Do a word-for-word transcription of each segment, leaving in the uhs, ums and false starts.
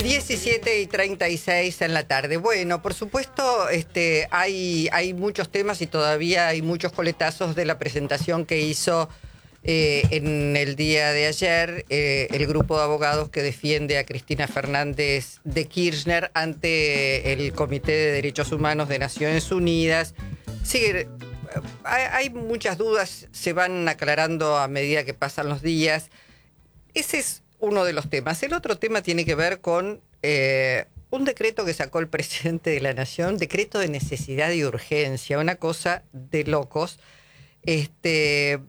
diecisiete y treinta y seis en la tarde. Bueno, por supuesto, este, hay, hay muchos temas y todavía hay muchos coletazos de la presentación que hizo eh, en el día de ayer eh, el grupo de abogados que defiende a Cristina Fernández de Kirchner ante el Comité de Derechos Humanos de Naciones Unidas. Sigue, hay, hay muchas dudas, se van aclarando a medida que pasan los días. Ese es uno de los temas. El otro tema tiene que ver con eh, un decreto que sacó el presidente de la Nación, decreto de necesidad y urgencia, una cosa de locos, este,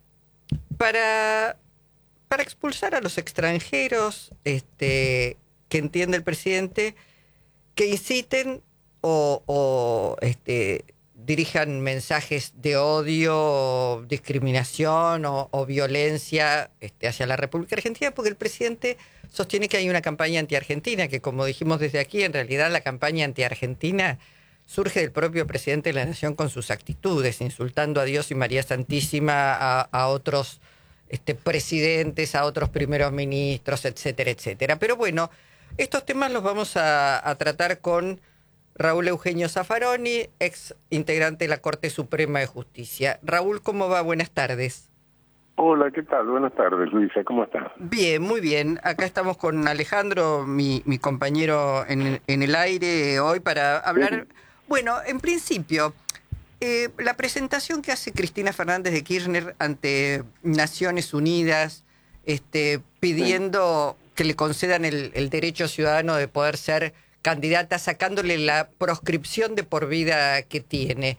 para, para expulsar a los extranjeros, este, que entiende el presidente, que inciten o, o este, dirijan mensajes de odio, discriminación o, o violencia este, hacia la República Argentina, porque el presidente sostiene que hay una campaña anti-argentina, que como dijimos desde aquí, en realidad la campaña anti-argentina surge del propio presidente de la Nación con sus actitudes, insultando a Dios y María Santísima, a, a otros este, presidentes, a otros primeros ministros, etcétera, etcétera. Pero bueno, estos temas los vamos a, a tratar con Raúl Eugenio Zaffaroni, ex integrante de la Corte Suprema de Justicia. Raúl, ¿cómo va? Buenas tardes. Hola, ¿qué tal? Buenas tardes, Luisa, ¿cómo estás? Bien, muy bien. Acá estamos con Alejandro, mi, mi compañero en, en el aire hoy para hablar. Sí. Bueno, en principio, eh, la presentación que hace Cristina Fernández de Kirchner ante Naciones Unidas, este, pidiendo sí. que le concedan el, el derecho ciudadano de poder ser candidata, sacándole la proscripción de por vida que tiene.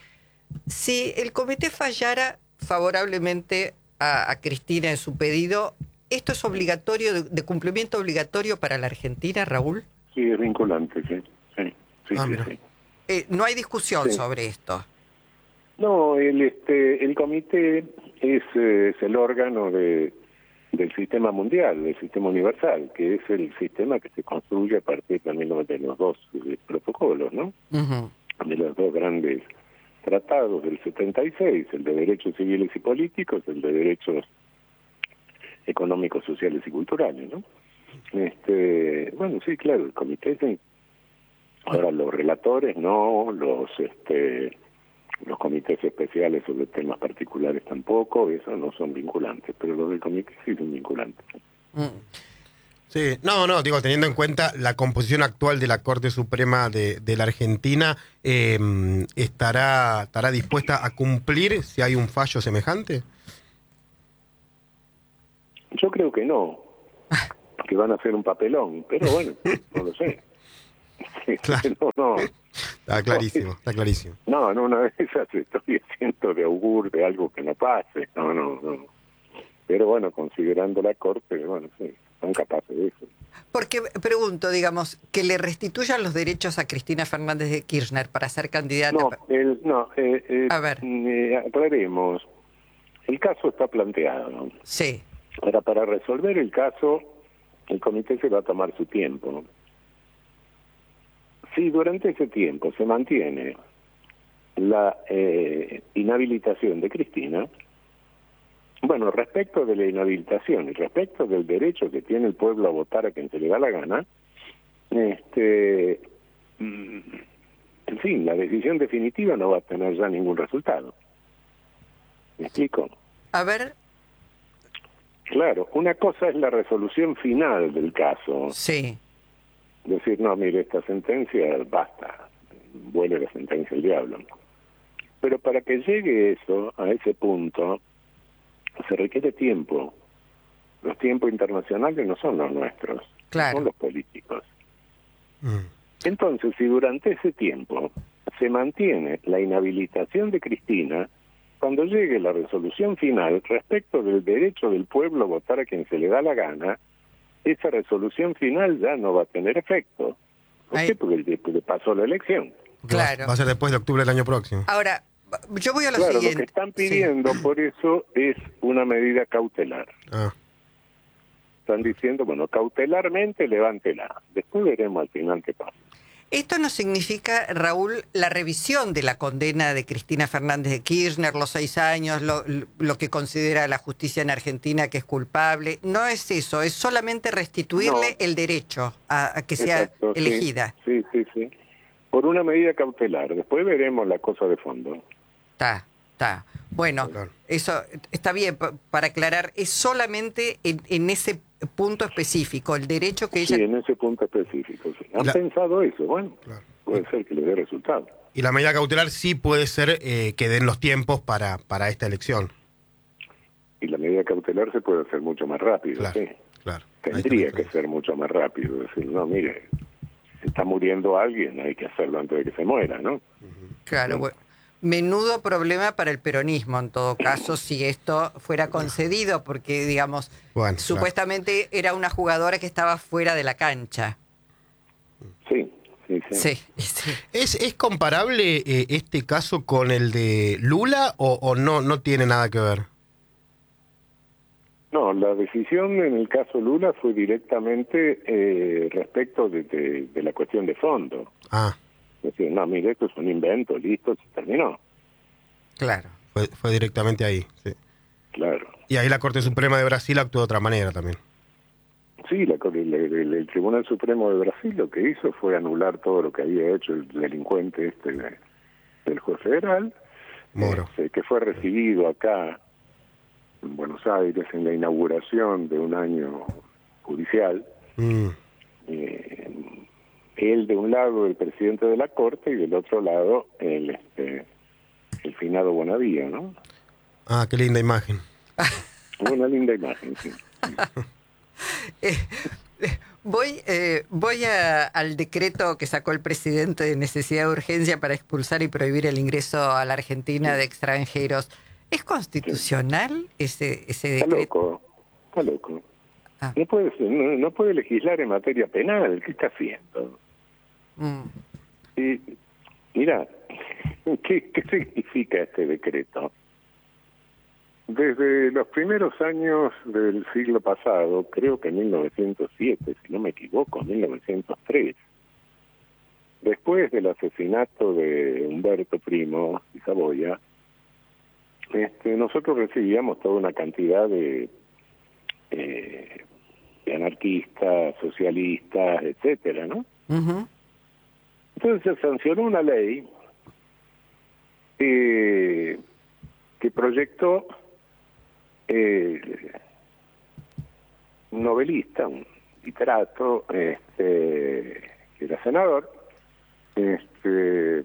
Si el comité fallara favorablemente a, a Cristina en su pedido, ¿esto es obligatorio, de, de cumplimiento obligatorio para la Argentina, Raúl? Sí, es vinculante, sí. sí, sí, ah, sí, sí. Eh, no hay discusión sí. sobre esto. No, el, este, el comité es, es el órgano de del sistema mundial, del sistema universal, que es el sistema que se construye a partir también de los dos protocolos, ¿no? Uh-huh. De los dos grandes tratados del setenta y seis, el de derechos civiles y políticos, el de derechos económicos, sociales y culturales, ¿no? Este, bueno, sí, claro, el comité sí. Ahora los relatores no, los este los comités especiales sobre temas particulares tampoco, esos no son vinculantes, pero los del comité sí son vinculantes. Sí, no, no, digo, teniendo en cuenta la composición actual de la Corte Suprema de, de la Argentina, eh, ¿estará, estará dispuesta a cumplir si hay un fallo semejante? Yo creo que no, que van a hacer un papelón, pero bueno, no lo sé. Claro. no, no. Está clarísimo, está clarísimo. No, no, una vez estoy haciendo de augur de algo que no pase, no, no, no. Pero bueno, considerando la Corte, bueno, sí, son capaces de eso. Porque, pregunto, digamos, que le restituyan los derechos a Cristina Fernández de Kirchner para ser candidata. No, el, no eh, eh, a ver. Eh, aclaremos, el caso está planteado. Sí. Ahora, para resolver el caso, el comité se va a tomar su tiempo. Si durante ese tiempo se mantiene la eh, inhabilitación de Cristina, bueno, respecto de la inhabilitación y respecto del derecho que tiene el pueblo a votar a quien se le da la gana, este, en fin, la decisión definitiva no va a tener ya ningún resultado. ¿Me explico? A ver. Claro, una cosa es la resolución final del caso. Sí. Decir, no, mire, esta sentencia, basta, vuelve la sentencia el diablo. Pero para que llegue eso, a ese punto, se requiere tiempo. Los tiempos internacionales no son los nuestros, claro. son los políticos. Mm. Entonces, si durante ese tiempo se mantiene la inhabilitación de Cristina, cuando llegue la resolución final respecto del derecho del pueblo a votar a quien se le da la gana, esa resolución final ya no va a tener efecto. ¿Por Ahí. qué? Porque le pasó la elección. Claro. Va a ser después de octubre del año próximo. Ahora, yo voy a lo claro, siguiente. Lo que están pidiendo, sí. por eso, es una medida cautelar. Ah. Están diciendo, bueno, cautelarmente levántela. Después veremos al final qué pasa. Esto no significa, Raúl, la revisión de la condena de Cristina Fernández de Kirchner, los seis años, lo, lo que considera la justicia en Argentina que es culpable. No es eso, es solamente restituirle No. el derecho a, a que sea Exacto, elegida. Sí, sí, sí, sí. Por una medida cautelar. Después veremos la cosa de fondo. Está, está. Bueno, Claro. eso está bien, pa- para aclarar, es solamente en, en ese punto específico, el derecho que ella... Sí, en ese punto específico. Sí. ¿Han La- pensado eso? Bueno, Claro. puede ser que le dé resultado. Y la medida cautelar sí puede ser eh, que den los tiempos para, para esta elección. Y la medida cautelar se puede hacer mucho más rápido, Claro, sí. claro. Ahí está la Tendría que diferencia. ser mucho más rápido. Decir, no, mire, se está muriendo alguien, hay que hacerlo antes de que se muera, ¿no? Claro, bueno, menudo problema para el peronismo, en todo caso, si esto fuera concedido, porque, digamos, Bueno, supuestamente era una jugadora que estaba fuera de la cancha. Sí, sí, sí. Sí, sí. ¿Es, es comparable eh, este caso con el de Lula o, o no, no tiene nada que ver? No, la decisión en el caso Lula fue directamente eh, respecto de, de, de la cuestión de fondo. Ah, Es decir, no, mire, esto es un invento, listo, se terminó. Claro. fue, fue directamente ahí. Sí. Claro. Y ahí la Corte Suprema de Brasil actuó de otra manera también. Sí, la, el, el, el Tribunal Supremo de Brasil lo que hizo fue anular todo lo que había hecho el delincuente este de- del juez federal, Moro. este, que fue recibido acá en Buenos Aires en la inauguración de un año judicial. Mm. Eh, él de un lado el presidente de la Corte y del otro lado el este el finado Bonadío, ¿no? Ah, qué linda imagen. Una linda imagen, sí. Eh, eh, voy eh, voy a- al decreto que sacó el presidente de necesidad de urgencia para expulsar y prohibir el ingreso a la Argentina de extranjeros. ¿Es constitucional ese, ese Está decreto? loco, está loco. Ah, No puede, ser- no, no puede legislar en materia penal, ¿qué está haciendo? mm, Y, mira, ¿qué, ¿qué significa este decreto? Desde los primeros años del siglo pasado, creo que en mil novecientos siete, si no me equivoco, mil novecientos tres, después del asesinato de Humberto Primo y Saboya, este, nosotros recibíamos toda una cantidad de, eh, de anarquistas, socialistas, etcétera, ¿no? ujú. Entonces se sancionó una ley eh, que proyectó eh, un novelista, un literato, este, que era senador, este,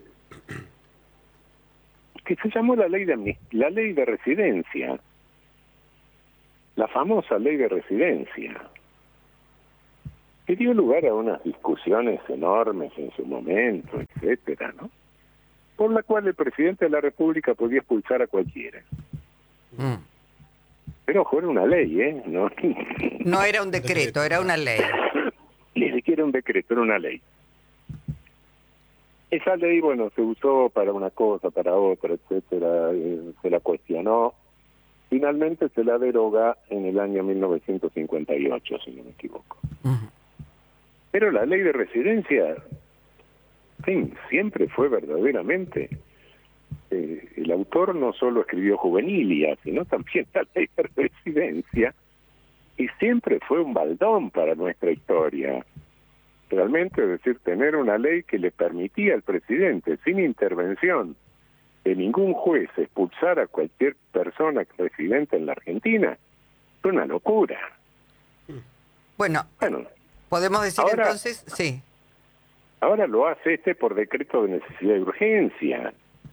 que se llamó la ley de amnist- la ley de residencia, la famosa ley de residencia, que dio lugar a unas discusiones enormes en su momento, etcétera, ¿no? Por la cual el presidente de la República podía expulsar a cualquiera. Mm. Pero ojo, era una ley, ¿eh? No, No era un decreto, era una ley. ni siquiera un decreto, era una ley. Esa ley, bueno, se usó para una cosa, para otra, etcétera, eh, se la cuestionó. Finalmente se la deroga en el año mil novecientos cincuenta y ocho, si no me equivoco. Ujú. Pero la ley de residencia, en fin, siempre fue verdaderamente... Eh, el autor no solo escribió Juvenilia, sino también la ley de residencia, y siempre fue un baldón para nuestra historia. Realmente, es decir, tener una ley que le permitía al presidente, sin intervención de ningún juez, expulsar a cualquier persona residente en la Argentina, es una locura. Bueno, Bueno, podemos decir Ahora- entonces, sí. ahora lo hace este por decreto de necesidad de urgencia.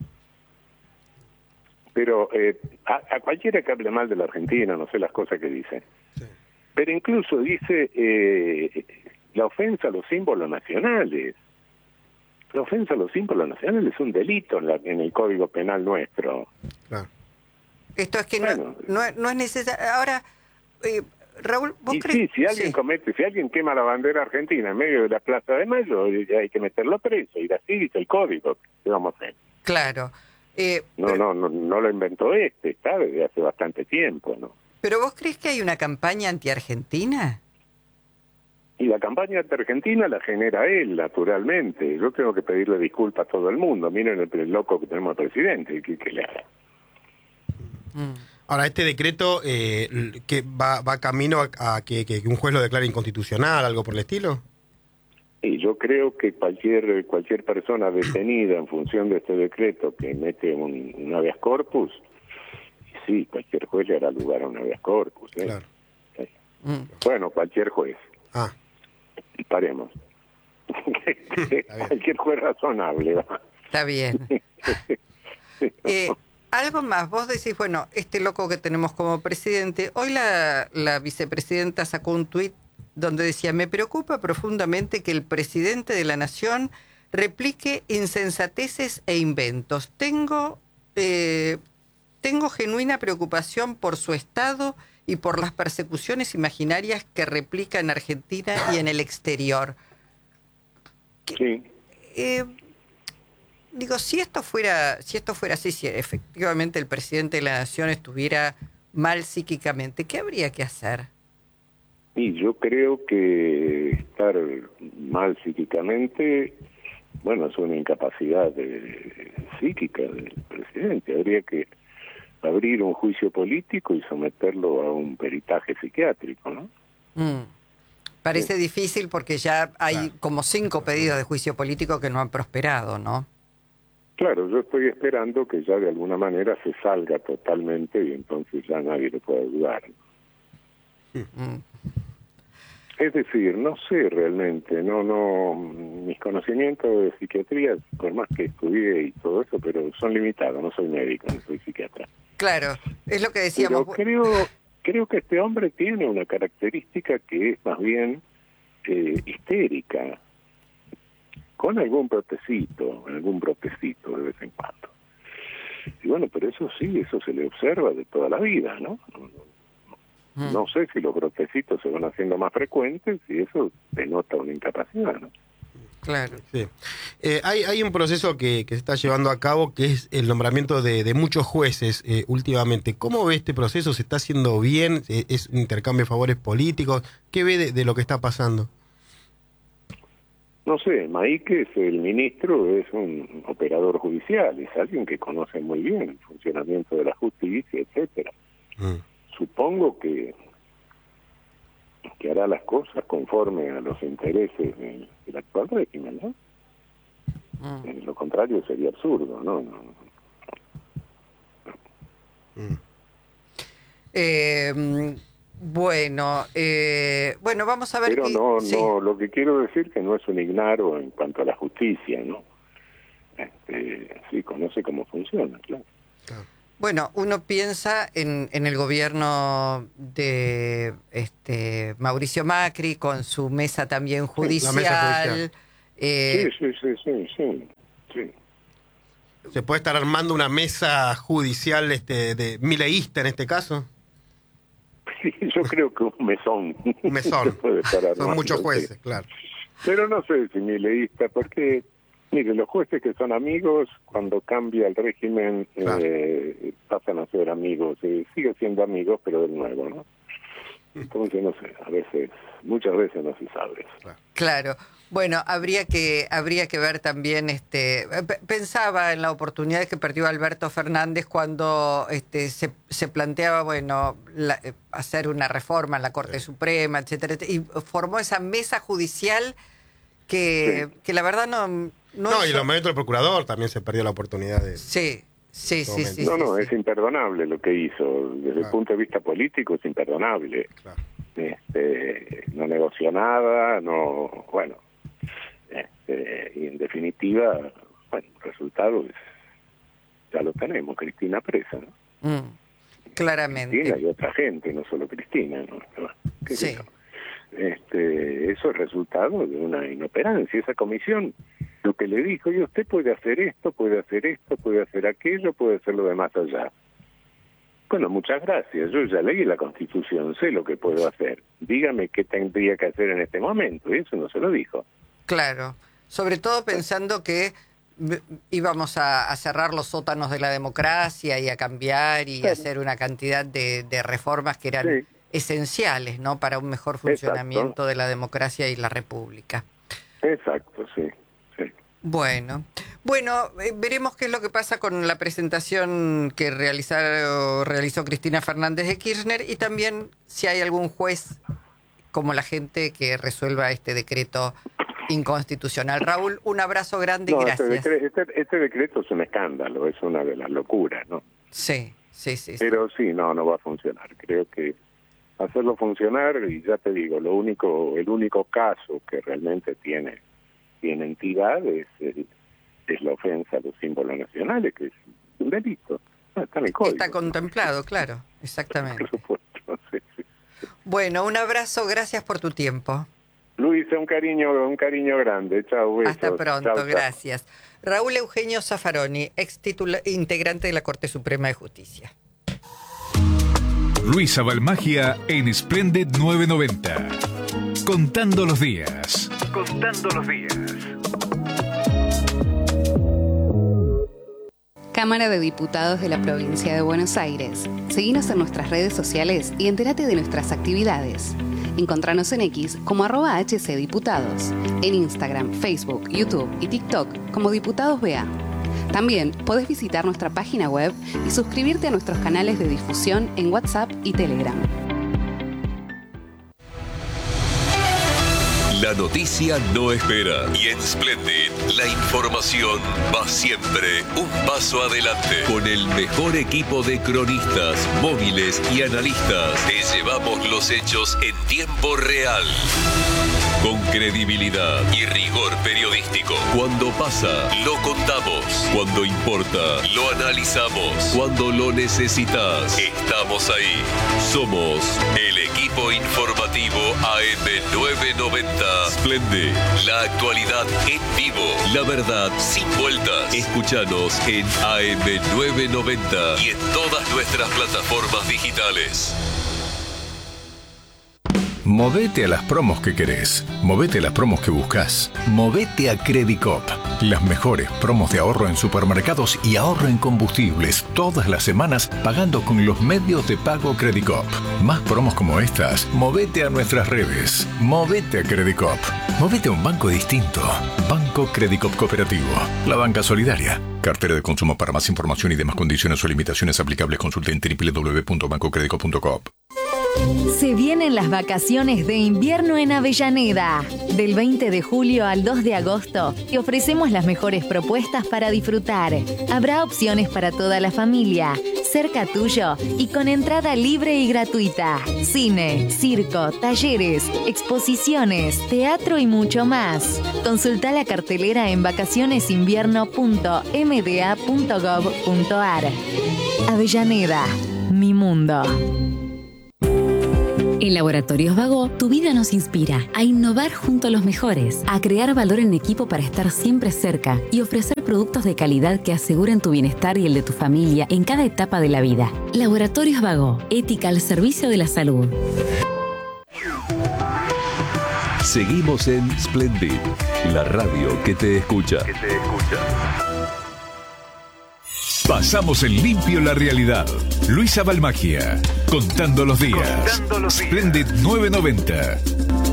Pero eh, a, a cualquiera que hable mal de la Argentina, no sé las cosas que dice, Sí. pero incluso dice eh, la ofensa a los símbolos nacionales. La ofensa a los símbolos nacionales es un delito en, la, en el Código Penal nuestro. Claro. Esto es que no, Bueno. no, no es necesario. Ahora, eh, Raúl, ¿vos Y crees? sí, si alguien Sí. comete, si alguien quema la bandera argentina en medio de la Plaza de Mayo, eh, hay que meterlo preso. Y así dice el Código. ¿Qué vamos a hacer? Claro. Eh, No, pero, no, no, no lo inventó este, está desde hace bastante tiempo, ¿no? pero ¿vos crees que hay una campaña anti-argentina? Y la campaña de Argentina la genera él, naturalmente. Yo tengo que pedirle disculpas a todo el mundo. Miren el, el loco que tenemos al presidente, que, que le haga. Ahora, este decreto eh, que va, va camino a, a que, que un juez lo declare inconstitucional, algo por el estilo. Y yo creo que cualquier cualquier persona detenida en función de este decreto que mete un, un habeas corpus, sí, cualquier juez le hará lugar a un habeas corpus. ¿eh? Claro. Sí. Mm. Bueno, cualquier juez. Ah. Y paremos. Cualquier juez razonable. ¿va? Está bien. eh, algo más, vos decís, bueno, este loco que tenemos como presidente, hoy la, la vicepresidenta sacó un tuit donde decía, me preocupa profundamente que el presidente de la nación replique insensateces e inventos. Tengo, eh, tengo genuina preocupación por su estado y por las persecuciones imaginarias que replica en Argentina y en el exterior. Sí. Eh, digo, si esto fuera, si esto fuera así, si efectivamente el presidente de la nación estuviera mal psíquicamente, ¿qué habría que hacer? Y yo creo que estar mal psíquicamente, bueno, es una incapacidad de, psíquica del presidente. Habría que abrir un juicio político y someterlo a un peritaje psiquiátrico, ¿no? Mm. Parece sí. difícil porque ya hay claro. como cinco pedidos de juicio político que no han prosperado, ¿no? Claro, yo estoy esperando que ya de alguna manera se salga totalmente y entonces ya nadie lo puede ayudar. Mm. Es decir, no sé realmente, no, no, mis conocimientos de psiquiatría, por más que estudié y todo eso, pero son limitados, no soy médico, no soy psiquiatra. Claro, es lo que decíamos. Pero creo, creo que este hombre tiene una característica que es más bien eh, histérica, con algún brotecito, algún brotecito de vez en cuando. Y bueno, pero eso sí, eso se le observa de toda la vida, ¿no? No sé si los brotecitos se van haciendo más frecuentes y eso denota una incapacidad, ¿no? Claro. Sí. Eh, hay, hay un proceso que, que se está llevando a cabo que es el nombramiento de, de muchos jueces eh, últimamente. ¿Cómo ve este proceso? ¿Se está haciendo bien? ¿Es un intercambio de favores políticos? ¿Qué ve de, de lo que está pasando? No sé, Maíquez, el ministro, es un operador judicial, es alguien que conoce muy bien el funcionamiento de la justicia, etcétera. Mm. Supongo que, que hará las cosas conforme a los intereses del, del actual régimen, ¿no? Mm. En lo contrario sería absurdo, ¿no? no, no. Mm. Eh, bueno, eh, bueno, vamos a ver. Pero que, no, sí. no, lo que quiero decir que no es un ignaro en cuanto a la justicia, ¿no? Este, sí, conoce cómo funciona, claro. claro. Bueno, uno piensa en, en el gobierno de este Mauricio Macri con su mesa también judicial. Sí, la mesa judicial. Eh, sí, sí, sí, sí, sí, sí. ¿Se puede estar armando una mesa judicial este, de mileísta en este caso? Sí, yo creo que un mesón. Un mesón. puede estar armando, son muchos jueces, sí. Claro. Pero no sé si mileísta, porque... Mire, los jueces que son amigos, cuando cambia el régimen, claro. eh, pasan a ser amigos, eh, sigue siendo amigos, pero de nuevo, ¿no? Entonces, no sé, a veces, muchas veces no se sabe. Claro. claro. Bueno, habría que habría que ver también, este, pensaba en la oportunidad que perdió Alberto Fernández cuando este, se, se planteaba, bueno, la, hacer una reforma en la Corte sí. Suprema, etcétera, y formó esa mesa judicial que, sí. que la verdad no... No, no y el aumento del procurador también se perdió la oportunidad de... Sí, sí, sí, sí. No, sí, no, sí. es imperdonable lo que hizo. Desde claro. el punto de vista político es imperdonable. Claro. Este, no negoció nada, no... Bueno, este, y en definitiva, bueno, el resultado es, ya lo tenemos, Cristina presa, ¿no? Mm, claramente. Cristina y otra gente, no solo Cristina, ¿no? ¿Qué sí. es eso? Este, eso es resultado de una inoperancia. Esa comisión lo que le dijo, y usted puede hacer esto, puede hacer esto, puede hacer aquello, puede hacer lo de más allá. Bueno, muchas gracias, yo ya leí la Constitución, sé lo que puedo hacer. Dígame qué tendría que hacer en este momento, y eso no se lo dijo. Claro, sobre todo pensando que íbamos a, a cerrar los sótanos de la democracia y a cambiar y sí. hacer una cantidad de, de reformas que eran... Sí. esenciales, ¿no? Para un mejor funcionamiento Exacto. de la democracia y la república. Exacto, sí. sí. Bueno, bueno, eh, veremos qué es lo que pasa con la presentación que realizar, realizó Cristina Fernández de Kirchner y también si hay algún juez como la gente que resuelva este decreto inconstitucional. Raúl, un abrazo grande y no, gracias. Este decreto, este, este decreto es un escándalo, es una de las locuras, ¿no? Sí, sí, sí. Pero sí, sí no, no va a funcionar. Creo que hacerlo funcionar, y ya te digo, lo único, el único caso que realmente tiene, tiene entidad es, el, es la ofensa a los símbolos nacionales, que es un delito. No, está en el código. Está contemplado, claro, exactamente. Por supuesto, sí, sí. Bueno, un abrazo, gracias por tu tiempo. Luisa, un cariño, un cariño grande. Chao, besos. Hasta pronto, chau, gracias. Chau. Raúl Eugenio Zaffaroni, ex titula- integrante de la Corte Suprema de Justicia. Luisa Balmagia en Splendid nueve noventa. Contando los días. Contando los días. Cámara de Diputados de la Provincia de Buenos Aires. Seguinos en nuestras redes sociales y entérate de nuestras actividades. Encontranos en X como arroba hcdiputados, en Instagram, Facebook, YouTube y TikTok como Diputados B A. También podés visitar nuestra página web y suscribirte a nuestros canales de difusión en WhatsApp y Telegram. La noticia no espera y en Splendid la información va siempre un paso adelante. Con el mejor equipo de cronistas, móviles y analistas, te llevamos los hechos en tiempo real. Con credibilidad y rigor periodístico. Cuando pasa, lo contamos. Cuando importa, lo analizamos. Cuando lo necesitas, estamos ahí. Somos el equipo informativo A M nueve noventa. Splendid, la actualidad en vivo, la verdad sin vueltas. Escúchanos en A M nueve noventa y en todas nuestras plataformas digitales. Movete a las promos que querés. Movete a las promos que buscas. Movete a Credicop. Las mejores promos de ahorro en supermercados y ahorro en combustibles todas las semanas pagando con los medios de pago Credicop. Más promos como estas, movete a nuestras redes. Movete a Credicop. Movete a un banco distinto. Banco Credicop Cooperativo. La banca solidaria. Cartera de consumo. Para más información y demás condiciones o limitaciones aplicables, consulte en doble u doble u doble u punto banco credicop punto com. Se vienen las vacaciones de invierno en Avellaneda. Del veinte de julio al dos de agosto te ofrecemos las mejores propuestas para disfrutar. Habrá opciones para toda la familia, cerca tuyo y con entrada libre y gratuita. Cine, circo, talleres, exposiciones, teatro y mucho más. Consulta la cartelera en vacacionesinvierno punto m d a punto gov punto a r. Avellaneda, mi mundo. En Laboratorios Vago, tu vida nos inspira a innovar junto a los mejores, a crear valor en equipo para estar siempre cerca y ofrecer productos de calidad que aseguren tu bienestar y el de tu familia en cada etapa de la vida. Laboratorios Vago, ética al servicio de la salud. Seguimos en Splendid, la radio que te escucha. Que te escucha. Pasamos en limpio la realidad. Luisa Balmagia, contando los días. Contando los días. Splendid nueve noventa.